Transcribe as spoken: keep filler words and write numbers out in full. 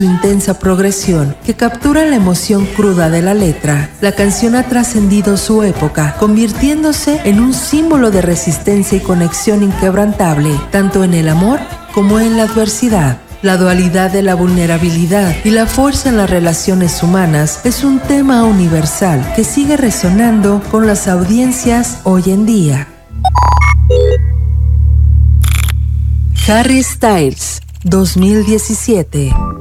intensa progresión que captura la emoción cruda de la letra, la canción ha trascendido su época, convirtiéndose en un símbolo de resistencia y conexión inquebrantable, tanto en el amor como en la adversidad. La dualidad de la vulnerabilidad y la fuerza en las relaciones humanas es un tema universal que sigue resonando con las audiencias hoy en día. Harry Styles, dos mil diecisiete.